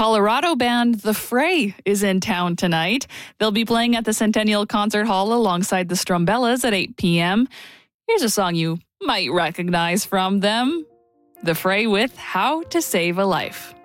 Colorado band The Fray is in town tonight. They'll be playing at the Centennial Concert Hall alongside the Strumbellas at 8 p.m. Here's a song you might recognize from them. The Fray with How to Save a Life.